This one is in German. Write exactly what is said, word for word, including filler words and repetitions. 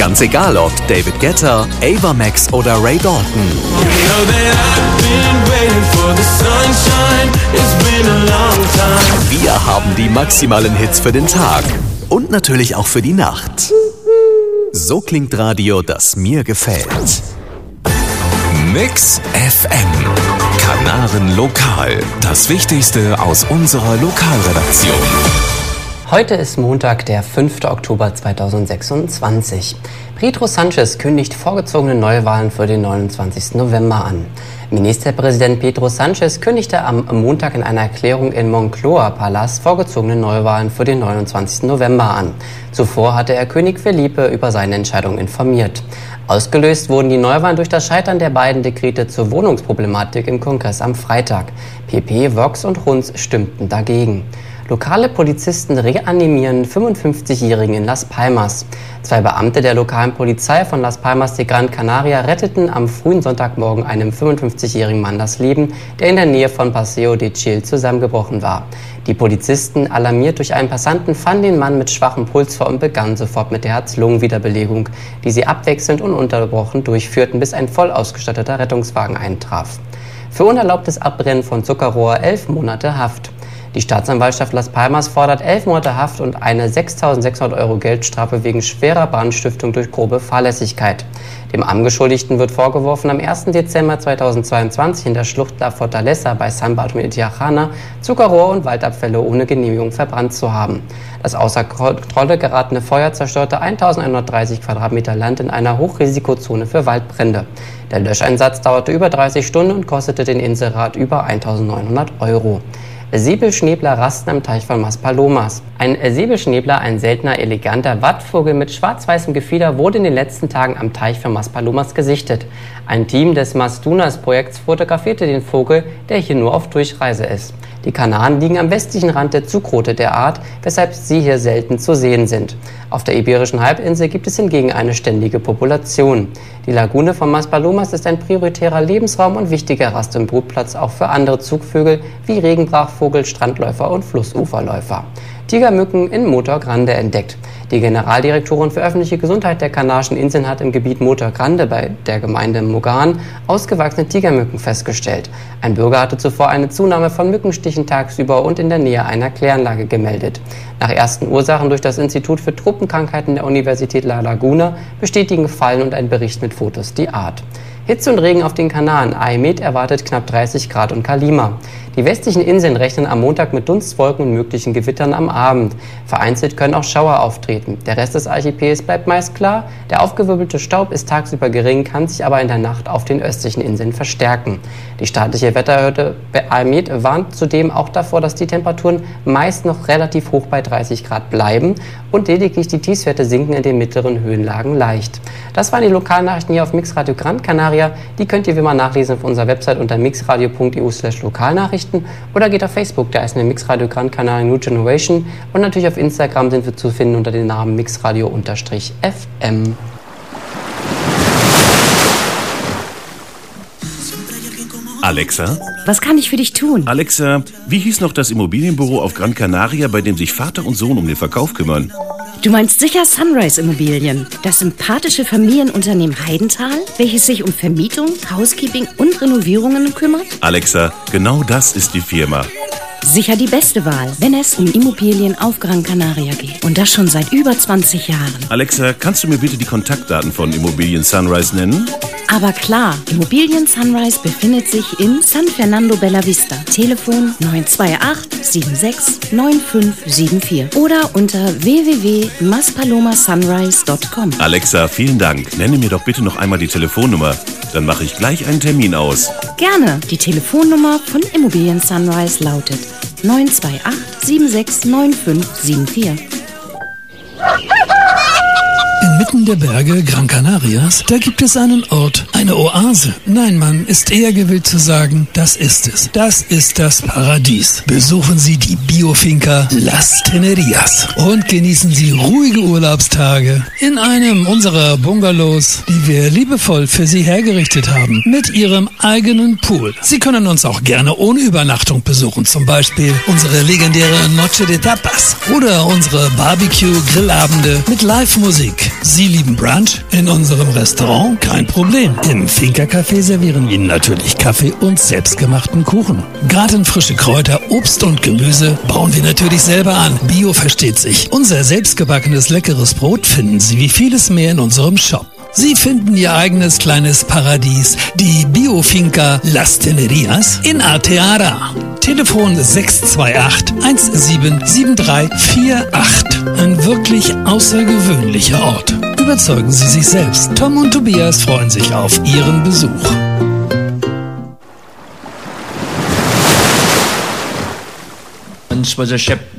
Ganz egal ob David Guetta, Ava Max oder Ray Dalton. Wir haben die maximalen Hits für den Tag und natürlich auch für die Nacht. So klingt Radio, das mir gefällt. Mix F M. Kanaren Lokal. Das Wichtigste aus unserer Lokalredaktion. Heute ist Montag, der fünfte Oktober zweitausendsechsundzwanzig. Pedro Sánchez kündigt vorgezogene Neuwahlen für den neunundzwanzigsten November an. Ministerpräsident Pedro Sánchez kündigte am Montag in einer Erklärung in Moncloa-Palast vorgezogene Neuwahlen für den neunundzwanzigsten November an. Zuvor hatte er König Felipe über seine Entscheidung informiert. Ausgelöst wurden die Neuwahlen durch das Scheitern der beiden Dekrete zur Wohnungsproblematik im Kongress am Freitag. P P, Vox und Junts stimmten dagegen. Lokale Polizisten reanimieren fünfundfünfzigjährigen in Las Palmas. Zwei Beamte der lokalen Polizei von Las Palmas de Gran Canaria retteten am frühen Sonntagmorgen einem fünfundfünfzigjährigen Mann das Leben, der in der Nähe von Paseo de Chil zusammengebrochen war. Die Polizisten, alarmiert durch einen Passanten, fanden den Mann mit schwachem Puls vor und begannen sofort mit der Herz-Lungen-Wiederbelegung, die sie abwechselnd und ununterbrochen durchführten, bis ein voll ausgestatteter Rettungswagen eintraf. Für unerlaubtes Abbrennen von Zuckerrohr elf Monate Haft. Die Staatsanwaltschaft Las Palmas fordert elf Monate Haft und eine sechstausendsechshundert Euro Geldstrafe wegen schwerer Brandstiftung durch grobe Fahrlässigkeit. Dem Angeschuldigten wird vorgeworfen, am ersten Dezember zweitausendzweiundzwanzig in der Schlucht La Fortaleza bei San Bartolomé de Tirajana Zuckerrohr und Waldabfälle ohne Genehmigung verbrannt zu haben. Das außer Kontrolle geratene Feuer zerstörte eintausendeinhundertdreißig Quadratmeter Land in einer Hochrisikozone für Waldbrände. Der Löscheinsatz dauerte über dreißig Stunden und kostete den Inselrat über eintausendneunhundert Euro. Säbelschnäbler rasten am Teich von Maspalomas. Ein Säbelschnäbler, ein seltener, eleganter Wattvogel mit schwarz-weißem Gefieder, wurde in den letzten Tagen am Teich von Maspalomas gesichtet. Ein Team des Mas-Dunas-Projekts fotografierte den Vogel, der hier nur auf Durchreise ist. Die Kanaren liegen am westlichen Rand der Zugroute der Art, weshalb sie hier selten zu sehen sind. Auf der Iberischen Halbinsel gibt es hingegen eine ständige Population. Die Lagune von Maspalomas ist ein prioritärer Lebensraum und wichtiger Rast- und Brutplatz auch für andere Zugvögel wie Regenbrachvogel, Strandläufer und Flussuferläufer. Tigermücken in Mota Grande entdeckt. Die Generaldirektorin für öffentliche Gesundheit der Kanarischen Inseln hat im Gebiet Mota Grande bei der Gemeinde Mogan ausgewachsene Tigermücken festgestellt. Ein Bürger hatte zuvor eine Zunahme von Mückenstichen tagsüber und in der Nähe einer Kläranlage gemeldet. Nach ersten Ursachen durch das Institut für Tropenkrankheiten der Universität La Laguna bestätigen Fallen und ein Bericht mit Fotos die Art. Hitze und Regen auf den Kanaren. Aimet erwartet knapp dreißig Grad und Kalima. Die westlichen Inseln rechnen am Montag mit Dunstwolken und möglichen Gewittern am Abend. Vereinzelt können auch Schauer auftreten. Der Rest des Archipels bleibt meist klar. Der aufgewirbelte Staub ist tagsüber gering, kann sich aber in der Nacht auf den östlichen Inseln verstärken. Die staatliche Wetterbehörde Aimet warnt zudem auch davor, dass die Temperaturen meist noch relativ hoch bei dreißig Grad bleiben und lediglich die Tiefstwerte sinken in den mittleren Höhenlagen leicht. Das waren die Lokalnachrichten hier auf Mixradio Gran Canaria. Die könnt ihr wie immer nachlesen auf unserer Website unter mixradio punkt e u slash lokalnachrichten oder geht auf Facebook, da ist eine Mixradio Gran Canaria New Generation und natürlich auf Instagram sind wir zu finden unter dem Namen mixradio-f m. Alexa? Was kann ich für dich tun? Alexa, wie hieß noch das Immobilienbüro auf Gran Canaria, bei dem sich Vater und Sohn um den Verkauf kümmern? Du meinst sicher Sunrise Immobilien, das sympathische Familienunternehmen Heidenthal, welches sich um Vermietung, Housekeeping und Renovierungen kümmert? Alexa, genau das ist die Firma. Sicher die beste Wahl, wenn es um Immobilien auf Gran Canaria geht. Und das schon seit über zwanzig Jahren. Alexa, kannst du mir bitte die Kontaktdaten von Immobilien Sunrise nennen? Aber klar, Immobilien Sunrise befindet sich in San Fernando Bella Vista. Telefon neun zwei acht sieben sechs neun fünf sieben vier oder unter w w w punkt maspalomasunrise punkt com. Alexa, vielen Dank. Nenne mir doch bitte noch einmal die Telefonnummer. Dann mache ich gleich einen Termin aus. Gerne. Die Telefonnummer von Immobilien Sunrise lautet neun zwei acht sieben sechs neun fünf sieben vier. Inmitten der Berge Gran Canarias, da gibt es einen Ort, eine Oase. Nein, man ist eher gewillt zu sagen, das ist es. Das ist das Paradies. Besuchen Sie die Biofinca Las Tenerías und genießen Sie ruhige Urlaubstage in einem unserer Bungalows, die wir liebevoll für Sie hergerichtet haben, mit Ihrem eigenen Pool. Sie können uns auch gerne ohne Übernachtung besuchen, zum Beispiel unsere legendäre Noche de Tapas oder unsere Barbecue-Grillabende mit Live-Musik. Sie lieben Brunch? In unserem Restaurant? Kein Problem. Im Finca-Café servieren wir Ihnen natürlich Kaffee und selbstgemachten Kuchen. Gartenfrische Kräuter, Obst und Gemüse bauen wir natürlich selber an. Bio versteht sich. Unser selbstgebackenes leckeres Brot finden Sie wie vieles mehr in unserem Shop. Sie finden Ihr eigenes kleines Paradies, die Bio-Finca Las Tenerias in Arteara. Telefon sechs zwei acht eins sieben sieben drei vier acht. Ein wirklich außergewöhnlicher Ort. Überzeugen Sie sich selbst. Tom und Tobias freuen sich auf Ihren Besuch. Was was a ship